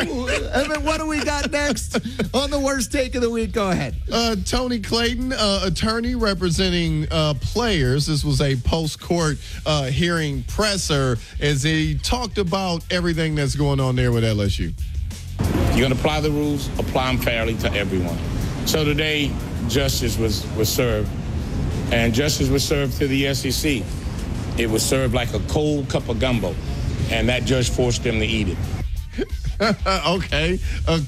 Evan, what do we got next on the worst take of the week? Go ahead. Tony Clayton, attorney representing players. This was a post-court hearing presser as he talked about everything that's going on there with LSU. You're going to apply the rules, apply them fairly to everyone. So today, justice was served, and justice was served to the SEC. It was served like a cold cup of gumbo, and that judge forced them to eat it. Okay.